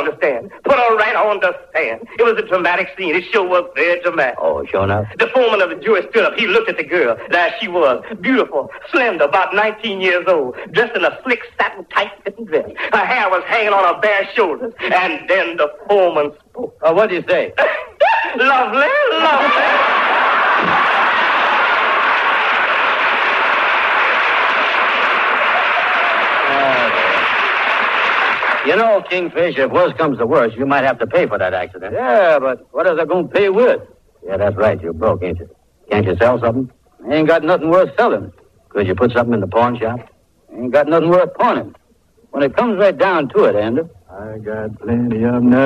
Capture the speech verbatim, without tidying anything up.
on the stand. Put her right on the stand. It was a dramatic scene. It sure was very dramatic. Oh, sure enough. The foreman of the jury stood up. He looked at the girl. There she was. Beautiful, slender, about nineteen years old, dressed in a slick satin tight-fitting dress. Her hair was hanging on her bare shoulders. And then the foreman spoke. Oh, what did he say? Lovely, lovely. You know, Kingfish, if worse comes to worse, you might have to pay for that accident. Yeah, but what are they going to pay with? Yeah, that's right. You're broke, ain't you? Can't you sell something? I ain't got nothing worth selling. Could you put something in the pawn shop? I ain't got nothing worth pawning. When it comes right down to it, Andy. I got plenty of them now.